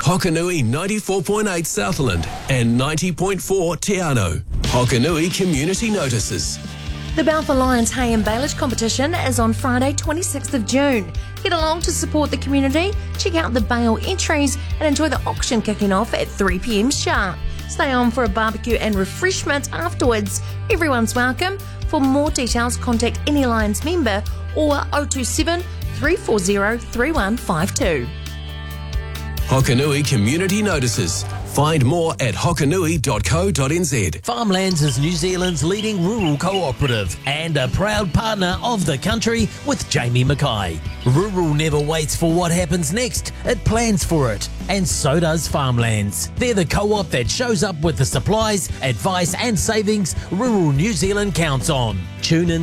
Hokanui 94.8 Southland and 90.4 Te Anau. Hokanui Community Notices. The Balfour Lions Hay and Baelish competition is on Friday 26th of June. Get along to support the community, check out the bail entries and enjoy the auction kicking off at 3 p.m. sharp. Stay on for a barbecue and refreshment afterwards. Everyone's welcome. For more details, contact any Lions member or 027 340 3152. Hokanui Community Notices. Find more at hokanui.co.nz. Farmlands is New Zealand's leading rural cooperative and a proud partner of the country with Jamie Mackay. Rural never waits for what happens next, it plans for it. And so does Farmlands. They're the co-op that shows up with the supplies, advice and savings rural New Zealand counts on. Tune in